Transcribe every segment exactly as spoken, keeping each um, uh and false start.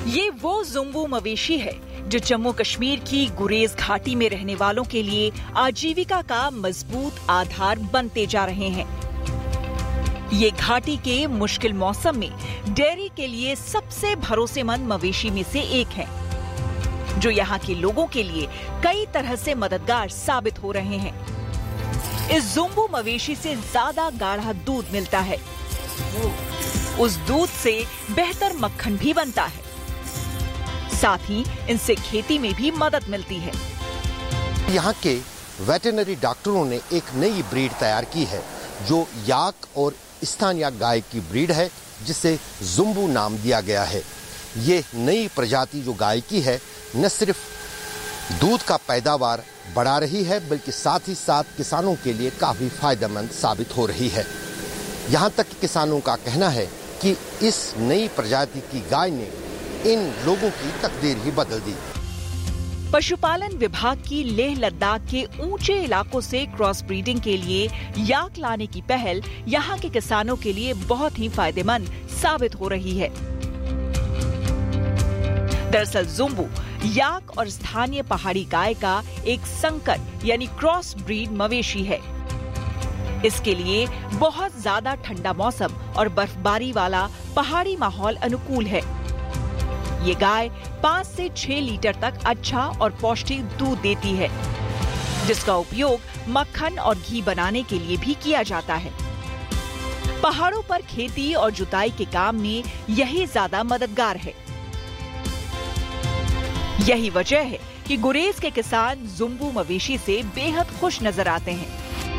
ये वो जुम्बू मवेशी है जो जम्मू कश्मीर की गुरेज घाटी में रहने वालों के लिए आजीविका का मजबूत आधार बनते जा रहे हैं। ये घाटी के मुश्किल मौसम में डेयरी के लिए सबसे भरोसेमंद मवेशी में से एक है, जो यहाँ के लोगों के लिए कई तरह से मददगार साबित हो रहे हैं। इस जुम्बू मवेशी से ज्यादा गाढ़ा दूध मिलता है। उस दूध से बेहतर मक्खन भी बनता है। साथ ही इनसे खेती में भी मदद मिलती है। यहाँ के वेटरनरी डॉक्टरों ने एक नई ब्रीड तैयार की है, जो याक और स्थानीय गाय की ब्रीड है, जिसे जुम्बू नाम दिया गया है। ये नई प्रजाति जो गाय की है, न सिर्फ दूध का पैदावार बढ़ा रही है, बल्कि साथ ही साथ किसानों के लिए काफी फायदेमंद साबित हो रही है। यहाँ तक कि किसानों का कहना है कि इस नई प्रजाति की गाय ने इन लोगों की तकदीर ही बदल दी। पशुपालन विभाग की लेह लद्दाख के ऊंचे इलाकों से क्रॉस ब्रीडिंग के लिए याक लाने की पहल यहाँ के किसानों के लिए बहुत ही फायदेमंद साबित हो रही है। दरअसल जुम्बू याक और स्थानीय पहाड़ी गाय का एक संकर यानी क्रॉस ब्रीड मवेशी है। इसके लिए बहुत ज्यादा ठंडा मौसम और बर्फबारी वाला पहाड़ी माहौल अनुकूल है। ये गाय पाँच से छह लीटर तक अच्छा और पौष्टिक दूध देती है, जिसका उपयोग मक्खन और घी बनाने के लिए भी किया जाता है। पहाड़ों पर खेती और जुताई के काम में यही ज्यादा मददगार है। यही वजह है कि गुरेज के किसान जुम्बू मवेशी से बेहद खुश नजर आते हैं।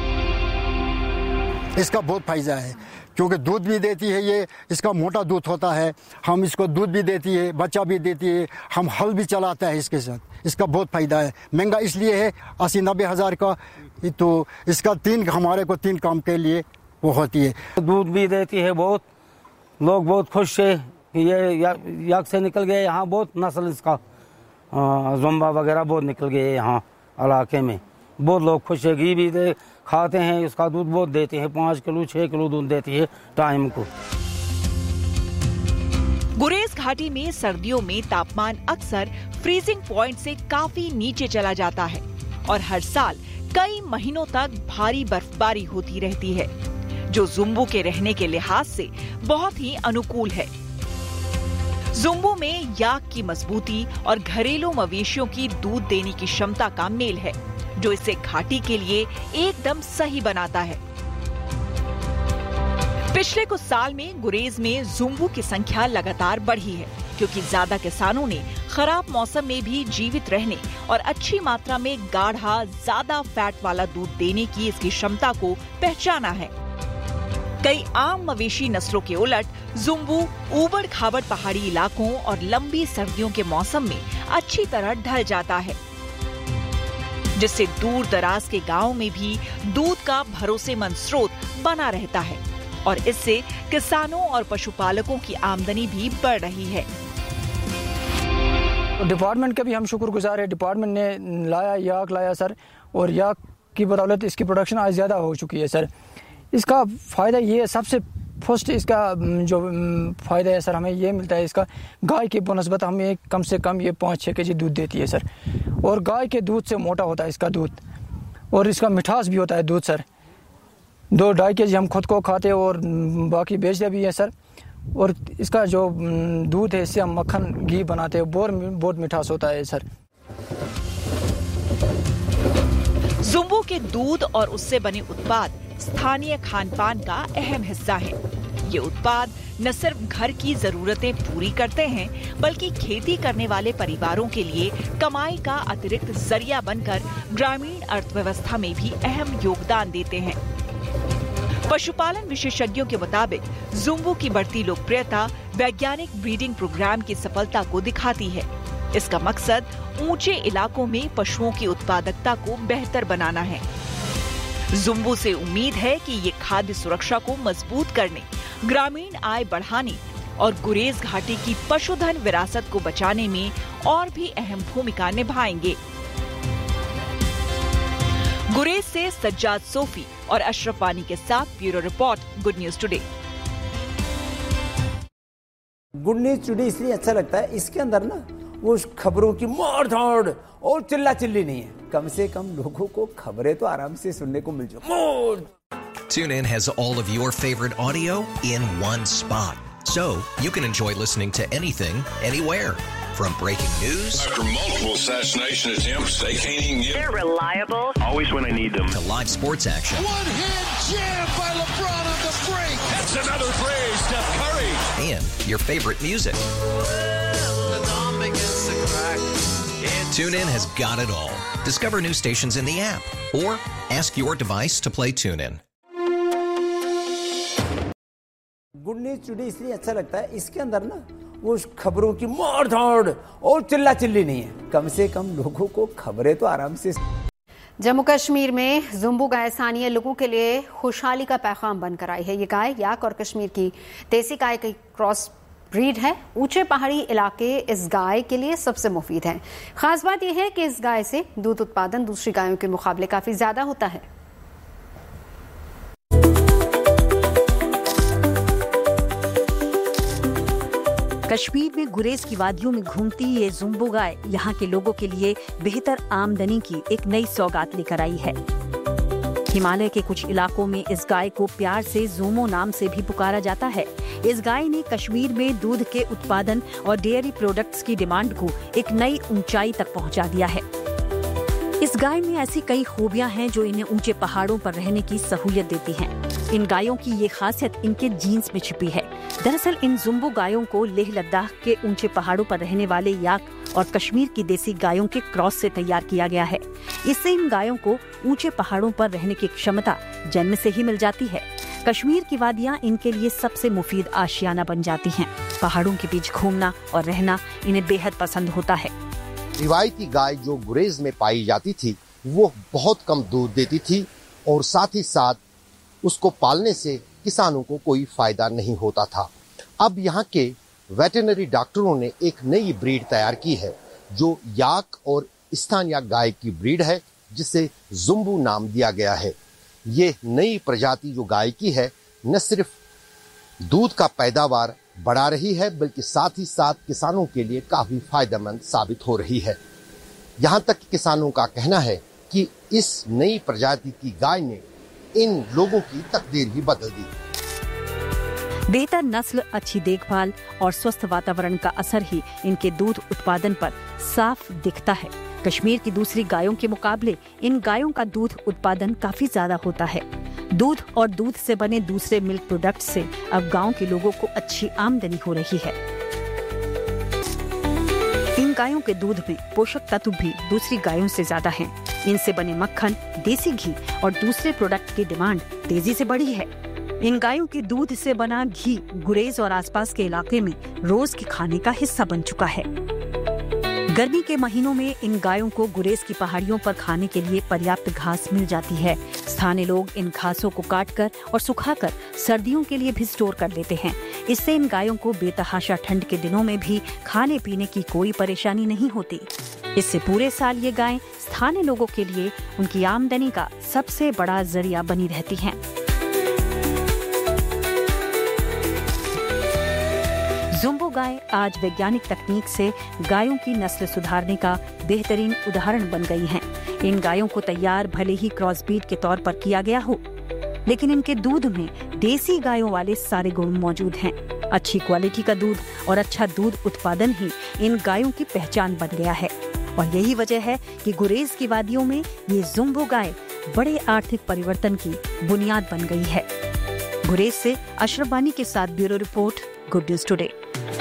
इसका बहुत फायदा है, क्योंकि दूध भी देती है। ये इसका मोटा दूध होता है, हम इसको दूध भी देती है, बच्चा भी देती है, हम हल भी चलाते हैं इसके साथ। इसका बहुत फायदा है। महंगा इसलिए है, अस्सी नब्बे हजार का, तो इसका तीन हमारे को तीन काम के लिए वो होती है। दूध भी देती है बहुत, लोग बहुत खुश है। ये याक से निकल गए, यहाँ बहुत नस्ल इसका जुम्बा वगैरह बहुत निकल गए यहाँ इलाके में। बहुत लोग खुश है, घी भी दे खाते हैं, इसका दूध बहुत देते हैं, पाँच किलो छह किलो दूध देती है टाइम को। गुरेज घाटी में सर्दियों में तापमान अक्सर फ्रीजिंग पॉइंट से काफी नीचे चला जाता है और हर साल कई महीनों तक भारी बर्फबारी होती रहती है, जो जुम्बू के रहने के लिहाज से बहुत ही अनुकूल है। जुम्बू में याक की मजबूती और घरेलू मवेशियों की दूध देने की क्षमता का मेल है, जो इसे घाटी के लिए एकदम सही बनाता है। पिछले कुछ साल में गुरेज में जुम्बू की संख्या लगातार बढ़ी है, क्योंकि ज्यादा किसानों ने खराब मौसम में भी जीवित रहने और अच्छी मात्रा में गाढ़ा ज्यादा फैट वाला दूध देने की इसकी क्षमता को पहचाना है। कई आम मवेशी नस्लों के उलट जुम्बू ऊबड़ खाबड़ पहाड़ी इलाकों और लंबी सर्दियों के मौसम में अच्छी तरह ढल जाता है, जिससे दूर दराज के गांवों में भी दूध का भरोसेमंद स्रोत बना रहता है और इससे किसानों और पशुपालकों की आमदनी भी बढ़ रही है। डिपार्टमेंट के भी हम शुक्रगुजार है। डिपार्टमेंट ने लाया याक लाया सर, और याक की बदौलत इसकी प्रोडक्शन आज ज्यादा हो चुकी है सर। इसका फायदा ये है, सबसे फर्स्ट इसका जो फायदा है सर, हमें ये मिलता है, इसका गाय के बनस्बत हमें कम से कम ये पाँच छः के जी दूध देती है सर, और गाय के दूध से मोटा होता है इसका दूध, और इसका मिठास भी होता है दूध सर। दो ढाई के जी हम खुद को खाते और बाकी बेचते भी हैं सर, और इसका जो दूध है इससे हम मक्खन घी बनाते हैं, बहुत बहुत मिठास होता है सर। जुम्बू के दूध और उससे बने उत्पाद स्थानीय खान पान का अहम हिस्सा है। ये उत्पाद न सिर्फ घर की जरूरतें पूरी करते हैं, बल्कि खेती करने वाले परिवारों के लिए कमाई का अतिरिक्त जरिया बनकर ग्रामीण अर्थव्यवस्था में भी अहम योगदान देते हैं। पशुपालन विशेषज्ञों के मुताबिक जुम्बू की बढ़ती लोकप्रियता वैज्ञानिक ब्रीडिंग प्रोग्राम की सफलता को दिखाती है। इसका मकसद ऊंचे इलाकों में पशुओं की उत्पादकता को बेहतर बनाना है। जुम्बू से उम्मीद है कि ये खाद्य सुरक्षा को मजबूत करने, ग्रामीण आय बढ़ाने और गुरेज घाटी की पशुधन विरासत को बचाने में और भी अहम भूमिका निभाएंगे। गुरेज से सज्जाद सोफी और अशरफ वानी के साथ bureau report, good news today. Good news today इसलिए अच्छा लगता है, इसके अंदर ना वो खबरों की मार धाड़ और चिल्ला चिल्ली नहीं है, कम से कम लोगों को खबरें तो आराम से सुनने को मिल जाए। TuneIn has all of your favorite audio in one spot, so you can enjoy listening to anything, anywhere. From breaking news after multiple assassination attempts, they can't even get. They're reliable. Always when I need them. To live sports action. One hand jam by LeBron on the break. That's another play, Steph Curry. And your favorite music. TuneIn has got it all. Discover new stations in the app or ask your device to play TuneIn. Good news today इसलिए अच्छा लगता है, इसके अंदर ना वो खबरों की मार धाड़ और चिल्ला चिल्ली नहीं है, कम से कम लोगों को खबरें तो आराम से। जम्मू कश्मीर में जुम्बू गाय स्थानीय लोगों के लिए खुशहाली का पैगाम बनकर आई है। ये गाय याक और कश्मीर की देसी गाय की क्रॉस ब्रीड है। ऊंचे पहाड़ी इलाके इस गाय के लिए सबसे मुफीद हैं। खास बात यह है कि इस गाय से दूध उत्पादन दूसरी गायों के मुकाबले काफी ज्यादा होता है। कश्मीर में गुरेज की वादियों में घूमती ये जुम्बू गाय यहाँ के लोगों के लिए बेहतर आमदनी की एक नई सौगात लेकर आई है। हिमालय के कुछ इलाकों में इस गाय को प्यार से ज़ूमो नाम से भी पुकारा जाता है। इस गाय ने कश्मीर में दूध के उत्पादन और डेयरी प्रोडक्ट्स की डिमांड को एक नई ऊंचाई तक पहुंचा दिया है। इस गाय में ऐसी कई खूबियां हैं जो इन्हें ऊंचे पहाड़ों पर रहने की सहूलियत देती हैं। इन गायों की ये खासियत इनके जीन्स में छिपी है। दरअसल इन जुम्बू गायों को लेह लद्दाख के ऊंचे पहाड़ों पर रहने वाले याक और कश्मीर की देसी गायों के क्रॉस से तैयार किया गया है। इससे इन गायों को ऊंचे पहाड़ों पर रहने की क्षमता जन्म से ही मिल जाती है। कश्मीर की वादियां इनके लिए सबसे मुफीद आशियाना बन जाती हैं। पहाड़ों के बीच घूमना और रहना इन्हें बेहद पसंद होता है। रिवायती गाय जो गुरेज में पाई जाती थी वो बहुत कम दूध देती थी और साथ ही साथ उसको पालने से किसानों को कोई फायदा नहीं होता था। अब यहाँ के वेटरनरी डॉक्टरों ने एक नई ब्रीड तैयार की है जो याक और स्थानीय गाय की ब्रीड है, जिसे जुम्बू नाम दिया गया है। ये नई प्रजाति जो गाय की है न सिर्फ दूध का पैदावार बढ़ा रही है बल्कि साथ ही साथ किसानों के लिए काफी फायदेमंद साबित हो रही है। यहाँ तक किसानों का कहना है कि इस नई प्रजाति की गाय ने इन लोगों की तकदीर ही बदल दी। बेहतर नस्ल, अच्छी देखभाल और स्वस्थ वातावरण का असर ही इनके दूध उत्पादन पर साफ दिखता है। कश्मीर की दूसरी गायों के मुकाबले इन गायों का दूध उत्पादन काफी ज्यादा होता है। दूध और दूध से बने दूसरे मिल्क प्रोडक्ट से अब गांव के लोगों को अच्छी आमदनी हो रही है। इन गायों के दूध में पोषक तत्व भी दूसरी गायों से ज्यादा हैं। इनसे बने मक्खन, देसी घी और दूसरे प्रोडक्ट की डिमांड तेजी से बढ़ी है। इन गायों के दूध से बना घी गुरेज और आसपास के इलाके में रोज के खाने का हिस्सा बन चुका है। गर्मी के महीनों में इन गायों को गुरेज की पहाड़ियों पर खाने के लिए पर्याप्त घास मिल जाती है। स्थानीय लोग इन घासों को काटकर और सुखाकर सर्दियों के लिए भी स्टोर कर लेते हैं। इससे इन गायों को बेतहाशा ठंड के दिनों में भी खाने पीने की कोई परेशानी नहीं होती। इससे पूरे साल ये गायें स्थानीय लोगों के लिए उनकी आमदनी का सबसे बड़ा जरिया बनी रहती हैं। जुम्बू गाय आज वैज्ञानिक तकनीक से गायों की नस्ल सुधारने का बेहतरीन उदाहरण बन गई हैं। इन गायों को तैयार भले ही क्रॉस ब्रीड के तौर पर किया गया हो, लेकिन इनके दूध में देसी गायों वाले सारे गुण मौजूद हैं। अच्छी क्वालिटी का दूध और अच्छा दूध उत्पादन ही इन गायों की पहचान बन गया है और यही वजह है कि गुरेज की वादियों में ये जुम्बू गाय बड़े आर्थिक परिवर्तन की बुनियाद बन गई है। गुरेज से अशरफ बानी के साथ bureau report, good news today.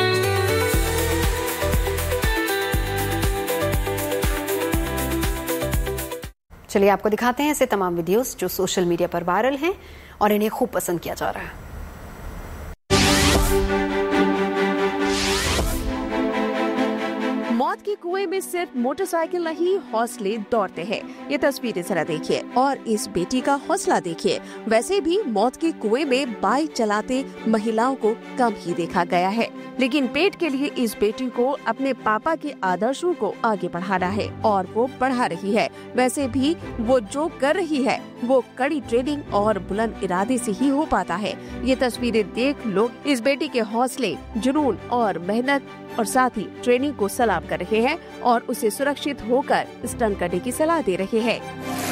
चलिए आपको दिखाते हैं ऐसे तमाम वीडियोस जो सोशल मीडिया पर वायरल हैं और इन्हें खूब पसंद किया जा रहा है। मौत मौत के कुएं में सिर्फ मोटरसाइकिल नहीं, हौसले दौड़ते हैं। ये तस्वीरें जरा देखिए और इस बेटी का हौसला देखिए। वैसे भी मौत के कुएं में बाइक चलाते महिलाओं को कम ही देखा गया है, लेकिन पेट के लिए इस बेटी को अपने पापा के आदर्शों को आगे बढ़ाना है और वो बढ़ा रही है। वैसे भी वो जो कर रही है वो कड़ी ट्रेनिंग और बुलंद इरादे से ही हो पाता है। ये तस्वीरें देख लोग इस बेटी के हौसले, जुनून और मेहनत और साथ ही ट्रेनिंग को सलाम कर रहे हैं और उसे सुरक्षित होकर स्टंट करने की सलाह दे रहे हैं।